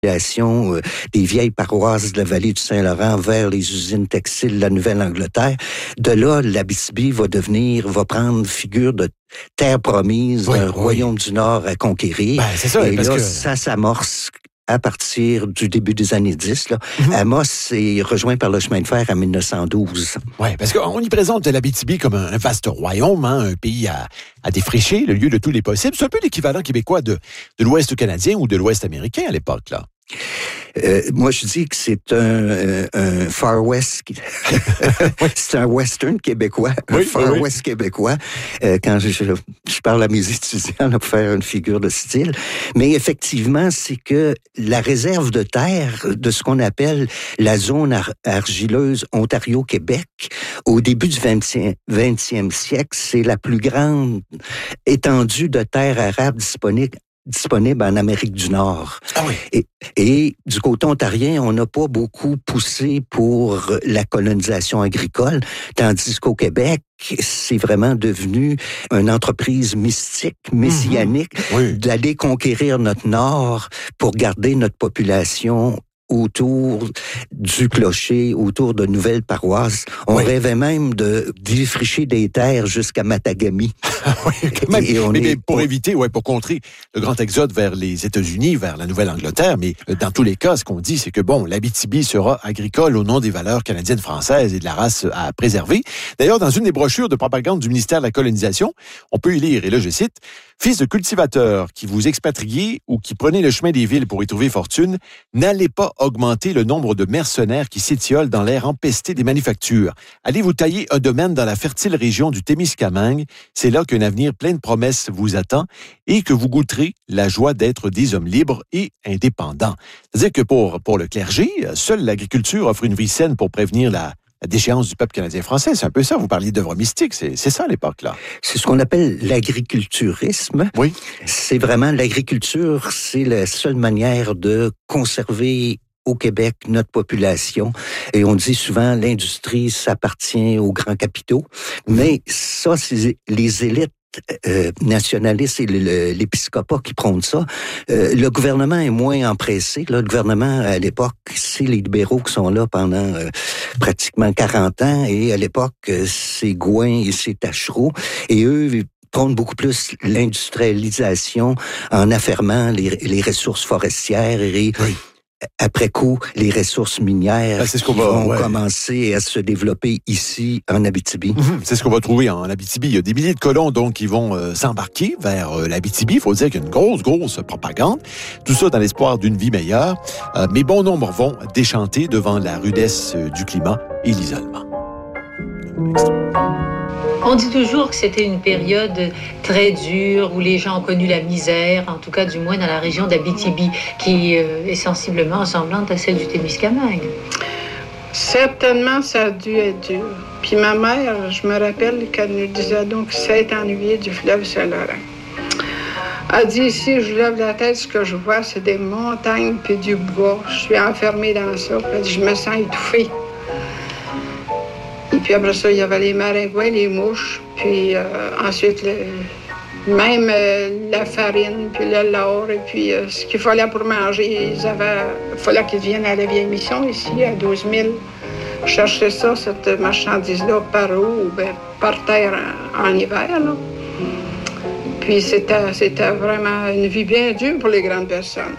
des vieilles paroisses de la vallée du Saint-Laurent vers les usines textiles de la Nouvelle-Angleterre. De là, l'Abitibi va prendre figure de terre promise, un royaume du Nord à conquérir. C'est ça, et parce là, que... ça s'amorce à partir du début des années 10. Là. Amos est rejoint par le chemin de fer en 1912. Oui, parce qu'on y présente l'Abitibi comme un vaste royaume, un pays à défricher, le lieu de tous les possibles. C'est un peu l'équivalent québécois de l'Ouest canadien ou de l'Ouest américain à l'époque, là. Moi, je dis que c'est un Far West. C'est un Western québécois, un Far West québécois. Quand je parle à mes étudiants là, pour faire une figure de style. Mais effectivement, c'est que la réserve de terre de ce qu'on appelle la zone argileuse Ontario-Québec, au début du 20e siècle, c'est la plus grande étendue de terre arable disponible en Amérique du Nord. Ah oui. Et du côté ontarien, on n'a pas beaucoup poussé pour la colonisation agricole, tandis qu'au Québec, c'est vraiment devenu une entreprise mystique, messianique, d'aller conquérir notre Nord pour garder notre population autour du clocher, autour de nouvelles paroisses. On rêvait même de défricher des terres jusqu'à Matagami. Pour contrer le grand exode vers les États-Unis, vers la Nouvelle-Angleterre. Mais dans tous les cas, ce qu'on dit, c'est que l'Abitibi sera agricole au nom des valeurs canadiennes françaises et de la race à préserver. D'ailleurs, dans une des brochures de propagande du ministère de la Colonisation, on peut y lire, et là je cite, « Fils de cultivateurs qui vous expatriez ou qui prenez le chemin des villes pour y trouver fortune, n'allez pas augmenter le nombre de mercenaires qui s'étiolent dans l'air empesté des manufactures. Allez vous tailler un domaine dans la fertile région du Témiscamingue. C'est là qu'un avenir plein de promesses vous attend et que vous goûterez la joie d'être des hommes libres et indépendants. » C'est-à-dire que pour le clergé, seule l'agriculture offre une vie saine pour prévenir la déchéance du peuple canadien-français. C'est un peu ça. Vous parliez d'œuvres mystiques. C'est ça à l'époque, là. C'est ce qu'on appelle l'agriculturisme. Oui. C'est vraiment l'agriculture, c'est la seule manière de conserver au Québec notre population. Et on dit souvent l'industrie s'appartient aux grands capitaux. Mais ça, c'est les élites nationalistes et l'épiscopat qui prônent ça. Le gouvernement est moins empressé. Là, le gouvernement, à l'époque, c'est les libéraux qui sont là pendant pratiquement 40 ans. Et à l'époque, c'est Gouin et c'est Taschereau. Et eux prônent beaucoup plus l'industrialisation en affermant les ressources forestières et après coup, les ressources minières vont commencer à se développer ici, en Abitibi. C'est ce qu'on va trouver en Abitibi. Il y a des milliers de colons donc qui vont s'embarquer vers l'Abitibi. Il faut dire qu'il y a une grosse propagande. Tout ça dans l'espoir d'une vie meilleure. Mais bon nombre vont déchanter devant la rudesse du climat et l'isolement. On dit toujours que c'était une période très dure où les gens ont connu la misère, en tout cas du moins dans la région d'Abitibi, qui est sensiblement ressemblante à celle du Témiscamingue. Certainement, ça a dû être dur. Puis ma mère, je me rappelle qu'elle nous disait donc que ça est ennuyé du fleuve Saint-Laurent. Elle dit ici, je lève la tête, ce que je vois, c'est des montagnes puis du bois. Je suis enfermée dans ça. Elle dit, je me sens étouffée. Et puis après ça, il y avait les maringouins, les mouches, puis ensuite même la farine, puis le lard, et puis ce qu'il fallait pour manger, il fallait qu'ils viennent à la vieille mission ici, à 12 000, chercher ça, cette marchandise-là, par eau ou par terre en hiver. Là. Puis c'était vraiment une vie bien dure pour les grandes personnes.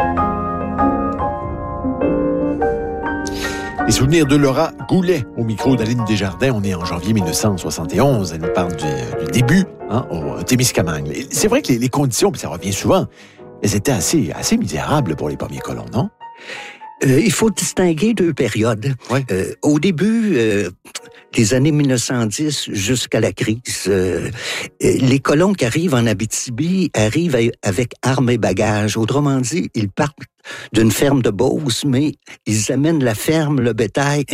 Les souvenirs de Laura Goulet au micro d'Aline Desjardins. On est en janvier 1971. Elle nous parle du début au Témiscamingue. C'est vrai que les conditions, puis ça revient souvent, elles étaient assez misérables pour les premiers colons, non? Il faut distinguer deux périodes. Oui. Au début des années 1910 jusqu'à la crise, les colons qui arrivent en Abitibi arrivent avec armes et bagages. Autrement dit, ils partent d'une ferme de Beauce, mais ils amènent la ferme, le bétail,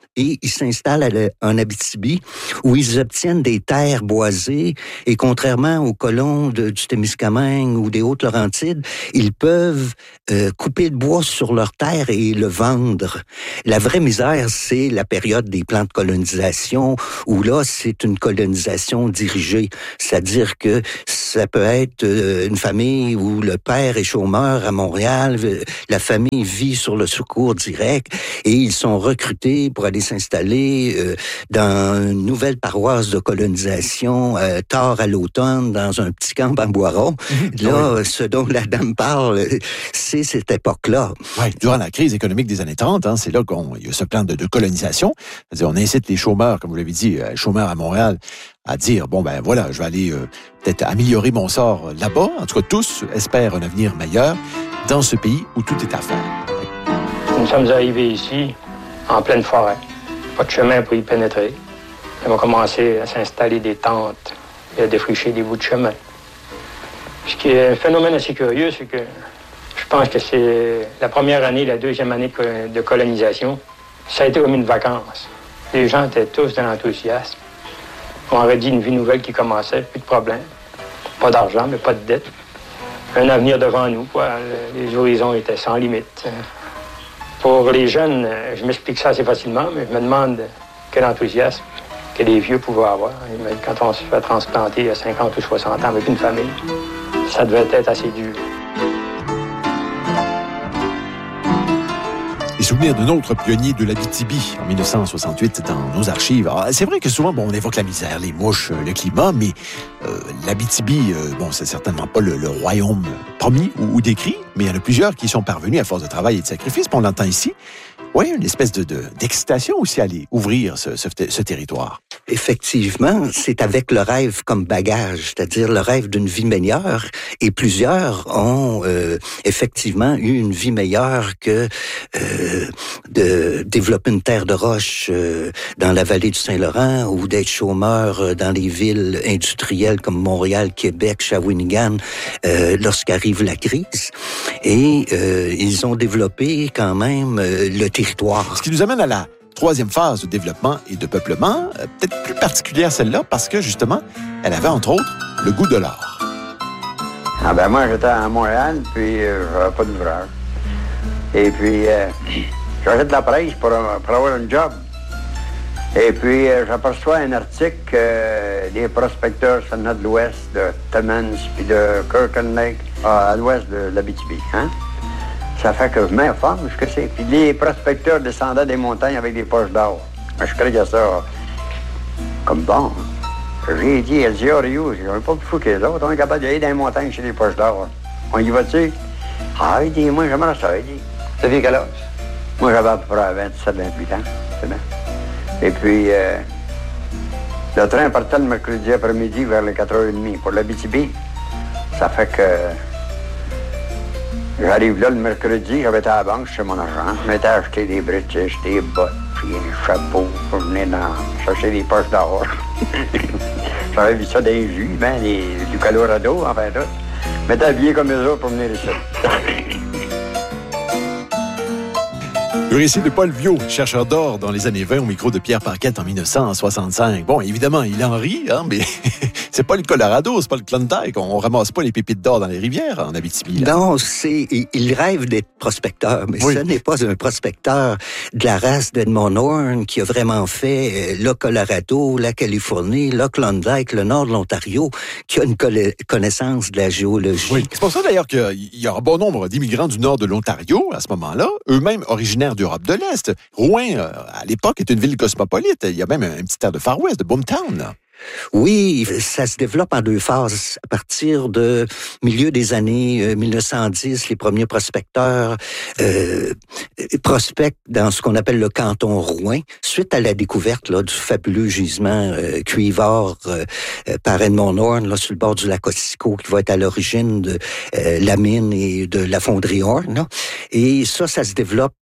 et ils s'installent en Abitibi où ils obtiennent des terres boisées et contrairement aux colons du Témiscamingue ou des Hautes-Laurentides, ils peuvent couper le bois sur leurs terres et le vendre. La vraie misère, c'est la période des plans de colonisation où là, c'est une colonisation dirigée. C'est-à-dire que ça peut être une famille où le père est chômeur à Montréal, la famille vit sur le secours direct et ils sont recrutés pour aller s'installer dans une nouvelle paroisse de colonisation tard à l'automne dans un petit camp en Boiron. Là, ce dont la dame parle, c'est cette époque-là. Oui, durant la crise économique des années 30, c'est là qu'il y a ce plan de colonisation. C'est-à-dire, on incite les chômeurs, comme vous l'avez dit, chômeurs à Montréal, à dire, bon, ben voilà, je vais aller peut-être améliorer mon sort là-bas. En tout cas, tous espèrent un avenir meilleur dans ce pays où tout est à faire. Nous sommes arrivés ici, en pleine forêt. Pas de chemin pour y pénétrer. On va commencer à s'installer des tentes et à défricher des bouts de chemin. Ce qui est un phénomène assez curieux, c'est que je pense que c'est la première année, la deuxième année de colonisation, ça a été comme une vacance. Les gens étaient tous dans l'enthousiasme. On aurait dit une vie nouvelle qui commençait, plus de problème. Pas d'argent, mais pas de dette. Un avenir devant nous, quoi. Les horizons étaient sans limite. Pour les jeunes, je m'explique ça assez facilement, mais je me demande quel enthousiasme que les vieux pouvaient avoir. Quand on se fait transplanter à 50 ou 60 ans avec une famille, ça devait être assez dur. Les souvenirs d'un autre pionnier de l'Abitibi en 1968 dans nos archives. Alors, c'est vrai que souvent, on évoque la misère, les mouches, le climat, mais l'Abitibi, c'est certainement pas le royaume promis ou décrit, mais il y en a plusieurs qui sont parvenus à force de travail et de sacrifice, puis on l'entend ici. Oui, une espèce d'excitation aussi à aller ouvrir ce territoire. Effectivement, c'est avec le rêve comme bagage, c'est-à-dire le rêve d'une vie meilleure. Et plusieurs ont effectivement eu une vie meilleure que de développer une terre de roche dans la vallée du Saint-Laurent ou d'être chômeur dans les villes industrielles comme Montréal, Québec, Shawinigan, lorsqu'arrive la crise. Et ils ont développé quand même le territoire. Ce qui nous amène à la troisième phase de développement et de peuplement, peut-être plus particulière celle-là, parce que justement, elle avait entre autres le goût de l'or. Moi, j'étais à Montréal, puis j'avais pas d'ouvrage. Et puis, j'avais de la presse pour avoir un job. Et puis, j'aperçois un article des prospecteurs sur de l'ouest de Timmins puis de Kirkland Lake, à l'ouest de l'Abitibi. Ça fait que je m'informe ce que c'est. Puis les prospecteurs descendaient des montagnes avec des poches d'or. Je croyais ça comme bon. J'ai dit, elle dit, Rio, j'en pas plus fou que les autres. On est capable d'aller dans les montagnes chez les poches d'or. On y va-tu? Ah, il dit, moi, j'aimerais ça. Il dit, t'as vu quel âge? Moi, j'avais à peu près 27, 28 ans. C'est bien. Et puis, le train partait le mercredi après-midi vers les 4h30 pour l'Abitibi. Ça fait que j'arrive là le mercredi, j'avais été à la banque chez mon argent. Je m'étais acheté des British, des bottes, puis un chapeau pour venir chercher des poches d'or. J'avais vu ça des jus, du Colorado, enfin tout. Je m'étais habillé comme eux autres pour venir ici. Le récit de Paul Viaud, chercheur d'or dans les années 20 au micro de Pierre Paquette en 1965. Bon, évidemment, il en rit, mais c'est pas le Colorado, c'est pas le Klondike. On ramasse pas les pépites d'or dans les rivières en Abitibi. Là. Non, il rêve d'être prospecteur, mais ce n'est pas un prospecteur de la race d'Edmond Horne qui a vraiment fait le Colorado, la Californie, le Klondike, le nord de l'Ontario, qui a une connaissance de la géologie. Oui. C'est pour ça d'ailleurs qu'il y a un bon nombre d'immigrants du nord de l'Ontario à ce moment-là, eux-mêmes originaires d'Europe de l'Est. Rouen, à l'époque, est une ville cosmopolite. Il y a même un petit air de Far West, de Boomtown, là. Oui, ça se développe en deux phases. À partir de milieu des années 1910, les premiers prospecteurs prospectent dans ce qu'on appelle le canton Rouen, suite à la découverte là, du fabuleux gisement cuivre par Edmond Horne, là, sur le bord du lac Otsiko, qui va être à l'origine de la mine et de la fonderie Horne. Là. Et ça se développe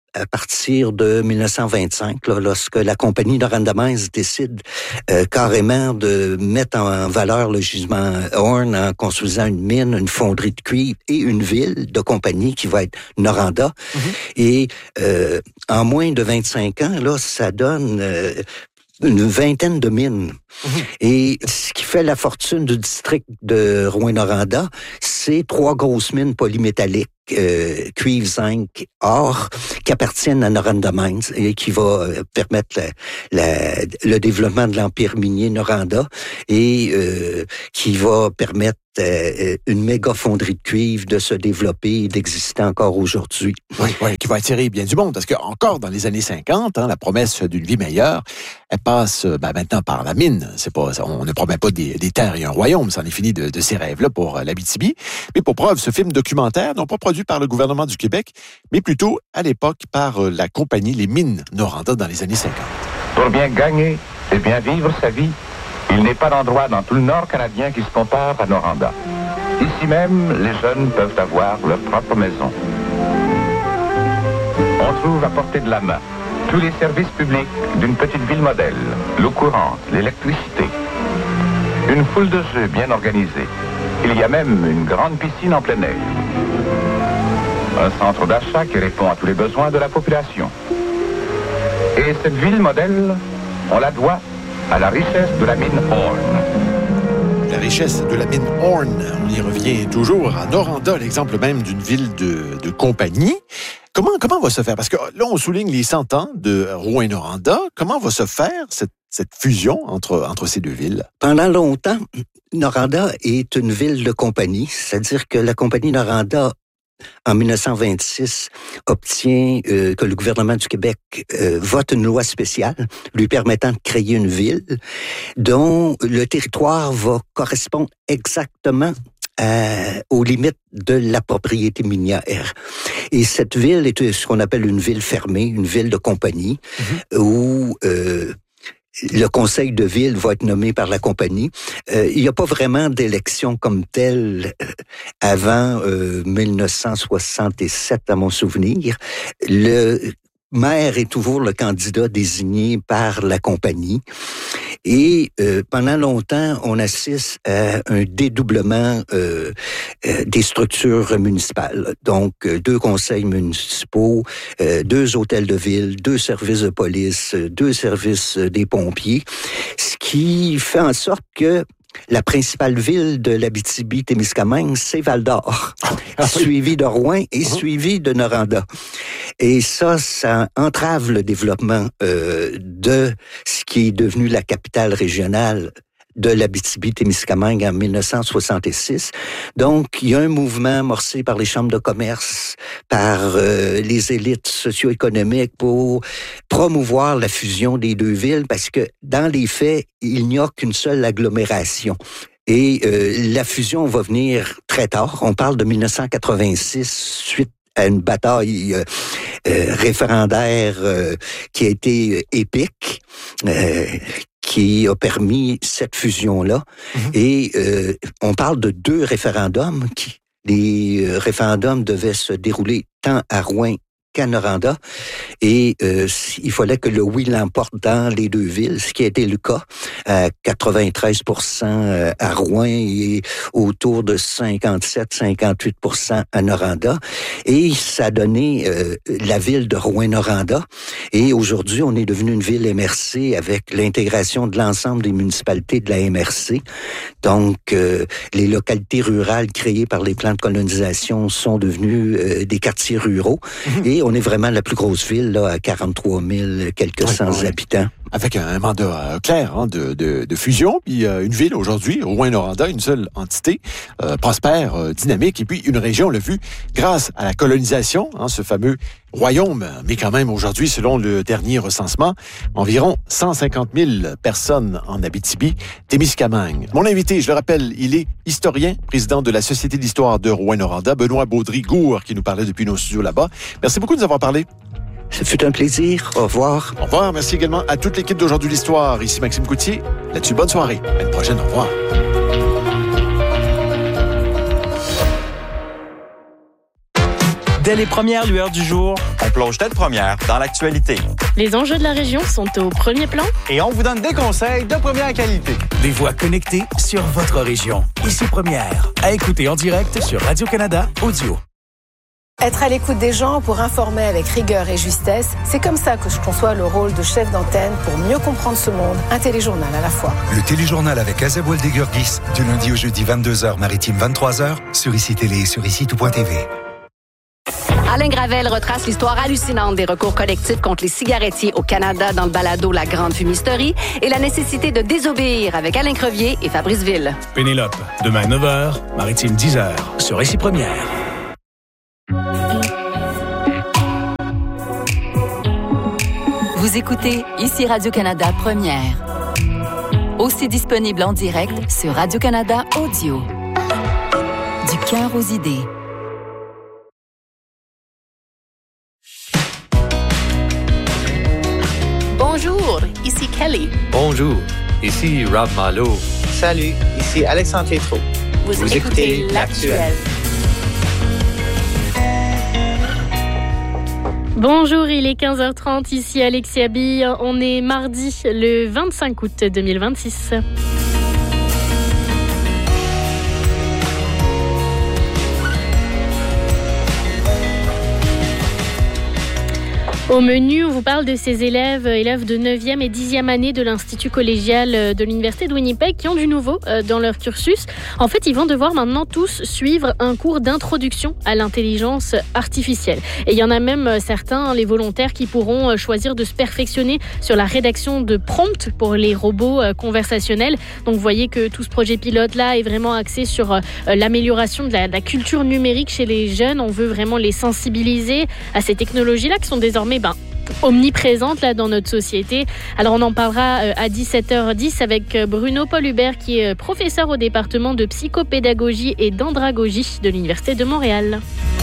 à partir de 1925, là, lorsque la compagnie Noranda Mines décide carrément de mettre en valeur le gisement Horn en construisant une mine, une fonderie de cuivre et une ville de compagnie qui va être Noranda. Et en moins de 25 ans, là, ça donne une vingtaine de mines. Et ce qui fait la fortune du district de Rouyn-Noranda, c'est 3 grosses mines polymétalliques, cuivre, zinc, or, qui appartiennent à Noranda Mines et qui va permettre le développement de l'empire minier Noranda et qui va permettre une méga fonderie de cuivre de se développer et d'exister encore aujourd'hui. Oui, qui va attirer bien du monde, parce que encore dans les années 50, la promesse d'une vie meilleure, elle passe maintenant par la mine. C'est pas, on ne promet pas des terres et un royaume, c'en est fini de ces rêves-là pour l'Abitibi. Mais pour preuve, ce film documentaire, non pas produit par le gouvernement du Québec, mais plutôt à l'époque par la compagnie Les Mines Noranda dans les années 50. Pour bien gagner et bien vivre sa vie, il n'est pas d'endroit dans tout le Nord canadien qui se compare à Noranda. Ici même, les jeunes peuvent avoir leur propre maison. On trouve à portée de la main tous les services publics d'une petite ville modèle, l'eau courante, l'électricité, une foule de jeux bien organisés. Il y a même une grande piscine en plein air. Un centre d'achat qui répond à tous les besoins de la population. Et cette ville modèle, on la doit à la richesse de la mine Horn. La richesse de la mine Horn, on y revient toujours à Noranda, l'exemple même d'une ville de compagnie. Comment va se faire? Parce que là, on souligne les 100 ans de Rouyn-Noranda. Comment va se faire cette fusion entre ces deux villes? Pendant longtemps, Noranda est une ville de compagnie, c'est-à-dire que la compagnie Noranda, en 1926, obtient que le gouvernement du Québec vote une loi spéciale lui permettant de créer une ville dont le territoire va correspondre exactement aux limites de la propriété minière. Et cette ville est ce qu'on appelle une ville fermée, une ville de compagnie, où le conseil de ville va être nommé par la compagnie. Il n'y a pas vraiment d'élection comme telle avant 1967, à mon souvenir. Le maire est toujours le candidat désigné par la compagnie. Et pendant longtemps, on assiste à un dédoublement des structures municipales. Donc, 2 conseils municipaux, 2 hôtels de ville, 2 services de police, 2 services des pompiers, ce qui fait en sorte que la principale ville de l'Abitibi-Témiscamingue, c'est Val-d'Or, suivi de Rouyn et suivi de Noranda. Et ça entrave le développement de ce qui est devenu la capitale régionale de l'Abitibi-Témiscamingue en 1966. Donc, il y a un mouvement amorcé par les chambres de commerce, par les élites socio-économiques pour promouvoir la fusion des 2 villes, parce que dans les faits, il n'y a qu'une seule agglomération. Et la fusion va venir très tard. On parle de 1986, suite à une bataille référendaire qui a été épique, qui a permis cette fusion-là. Et on parle de 2 référendums. Les référendums devaient se dérouler tant à Rouyn qu'à Noranda. Et il fallait que le oui l'emporte dans les 2 villes, ce qui a été le cas à 93% à Rouyn et autour de 57-58% à Noranda. Et ça a donné la ville de Rouyn-Noranda. Et aujourd'hui, on est devenu une ville MRC avec l'intégration de l'ensemble des municipalités de la MRC. Donc, les localités rurales créées par les plans de colonisation sont devenues des quartiers ruraux. Et on est vraiment la plus grosse ville, là, à 43 000 quelques cents habitants. Avec un mandat clair de fusion, puis une ville aujourd'hui, Rouyn-Noranda, une seule entité, prospère, dynamique, et puis une région, on l'a vu, grâce à la colonisation, ce fameux royaume, mais quand même aujourd'hui, selon le dernier recensement, environ 150 000 personnes en Abitibi-Témiscamingue. Mon invité, je le rappelle, il est historien, président de la Société d'histoire de Rouyn-Noranda, Benoît Baudry-Gourde, qui nous parlait depuis nos studios là-bas. Merci beaucoup de nous avoir parlé. Ça fut un plaisir. Au revoir. Au revoir. Merci également à toute l'équipe d'Aujourd'hui l'Histoire. Ici Maxime Coutier. Là-dessus, bonne soirée. À une prochaine. Au revoir. Dès les premières lueurs du jour, on plonge tête première dans l'actualité. Les enjeux de la région sont au premier plan. Et on vous donne des conseils de première qualité. Des voix connectées sur votre région. Ici Première. À écouter en direct sur Radio-Canada Audio. Être à l'écoute des gens pour informer avec rigueur et justesse, c'est comme ça que je conçois le rôle de chef d'antenne pour mieux comprendre ce monde. Un téléjournal à la fois. Le téléjournal avec Azeb Weldegurgis, du lundi au jeudi 22h, maritime 23h, sur ICI Télé et sur ICI-tout.tv. Alain Gravel retrace l'histoire hallucinante des recours collectifs contre les cigarettiers au Canada dans le balado La Grande Fumisterie et la nécessité de désobéir avec Alain Crevier et Fabrice Ville. Pénélope, demain 9h, maritime 10h, sur ICI Première. Vous écoutez ici Radio-Canada Première. Aussi disponible en direct sur Radio-Canada Audio. Du cœur aux idées. Bonjour, ici Kelly. Bonjour, ici Rob Malo. Salut, ici Alexandre Tétrault. Vous écoutez l'Actuel. Bonjour, il est 15h30, ici Alexia Bille. On est mardi, le 25 août 2026. Au menu, on vous parle de ces élèves de 9e et 10e année de l'Institut collégial de l'Université de Winnipeg qui ont du nouveau dans leur cursus. En fait, ils vont devoir maintenant tous suivre un cours d'introduction à l'intelligence artificielle. Et il y en a même certains, les volontaires, qui pourront choisir de se perfectionner sur la rédaction de prompts pour les robots conversationnels. Donc, vous voyez que tout ce projet pilote-là est vraiment axé sur l'amélioration de la culture numérique chez les jeunes. On veut vraiment les sensibiliser à ces technologies-là qui sont désormais omniprésente là dans notre société. Alors on en parlera à 17h10 avec Bruno Paul Hubert qui est professeur au département de psychopédagogie et d'andragogie de l'Université de Montréal.